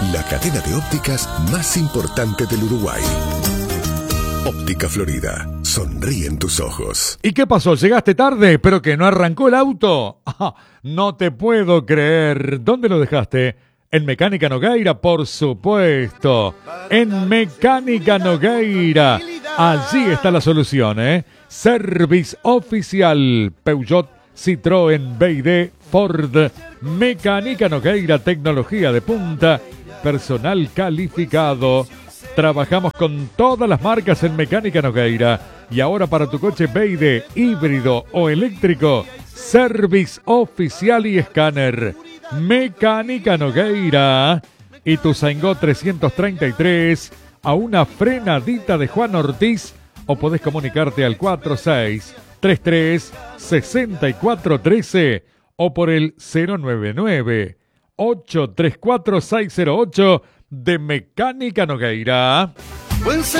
la cadena de ópticas más importante del Uruguay. Óptica Florida, sonríe en tus ojos. ¿Y qué pasó? ¿Llegaste tarde, pero que no arrancó el auto? Ah, no te puedo creer. ¿Dónde lo dejaste? En Mecánica Nogueira, por supuesto. En Mecánica Nogueira. Allí está la solución, ¿eh? Service oficial. Peugeot, Citroën, BYD, Ford. Mecánica Nogueira, tecnología de punta. Personal calificado. Trabajamos con todas las marcas en Mecánica Nogueira. Y ahora para tu coche BYD, híbrido o eléctrico, service oficial y escáner. Mecánica Nogueira. Y tu Saingó 333 a una frenadita de Juan Ortiz. O podés comunicarte al 4633-6413 o por el 099-834-608 de Mecánica Nogueira.